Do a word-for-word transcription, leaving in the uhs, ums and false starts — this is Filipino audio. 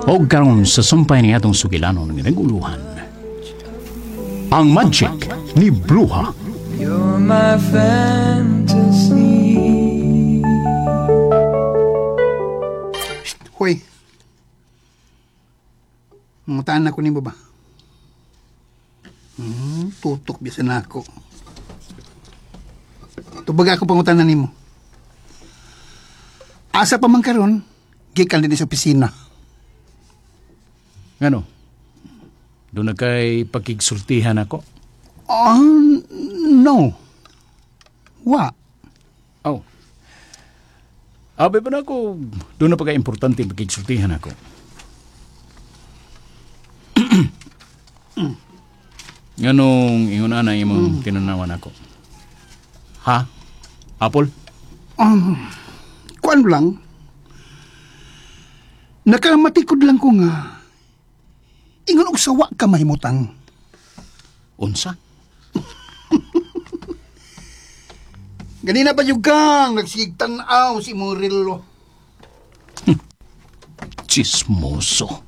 O karon sa sumpay ni atong sugilanon nga naguluhan. Ang magic ni Bruha. You're my fantasy. Hoy. Mangutaan ako ni ba? Hmm, tutok bisa na ako. Tubag ako pangutan na nimo. Asa pa man karon, gikan din sa opisina. Ngano? Doon na kay pagkigsultihan ako? Um, no. Wa? Oh. Abi pa na ako, doon na pagka-importante pagkigsultihan ako. Nganong ingon na imong tinunawan ako? Ha? Apple? Um, kuan lang. Nakamatikod lang ko nga. Ingon og sawa ka mahimutang. Unsa? Ganina pa yung kang nagsigtanaw si Murillo. Chismoso.